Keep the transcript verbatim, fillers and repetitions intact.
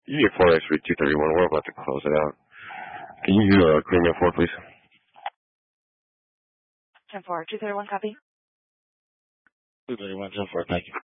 Union four X-ray two thirty-one, we're about to close it out. Can you uh, clear me up four, please? ten four, two thirty-one, copy. two thirty-one, ten four, thank you.